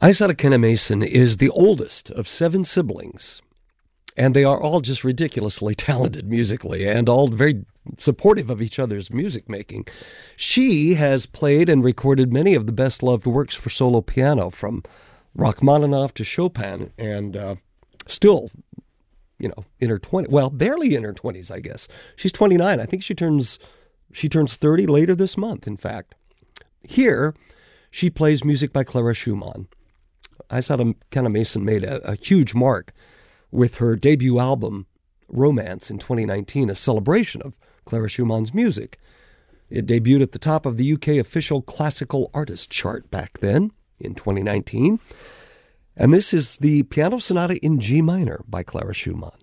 Isata Kenna Mason is the oldest of 7 siblings, and they are all just ridiculously talented musically and all very supportive of each other's music making. She has played and recorded many of the best-loved works for solo piano, from Rachmaninoff to Chopin, and still, in her 20s, well, barely in her 20s, I guess. She's 29. I think she turns 30 later this month, in fact. Here, she plays music by Clara Schumann. Isata Kenna Mason made a huge mark with her debut album, Romance, in 2019, a celebration of Clara Schumann's music. It debuted at the top of the UK official classical artist chart back then, in 2019. And this is the Piano Sonata in G minor by Clara Schumann.